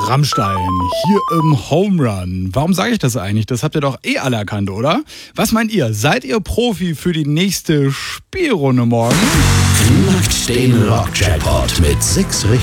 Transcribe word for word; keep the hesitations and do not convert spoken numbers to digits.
Rammstein, hier im Home Run. Warum sage ich das eigentlich? Das habt ihr doch eh alle erkannt, oder? Was meint ihr? Seid ihr Profi für die nächste Spielrunde morgen? Knackt den Rock-Jackpot mit sechs